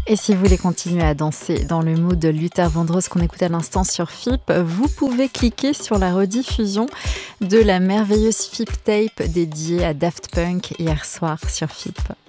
Et si vous voulez continuer à danser dans le mood de Luther Vandross qu'on écoute à l'instant sur FIP, vous pouvez cliquer sur la rediffusion de la merveilleuse FIP Tape dédiée à Daft Punk hier soir sur FIP.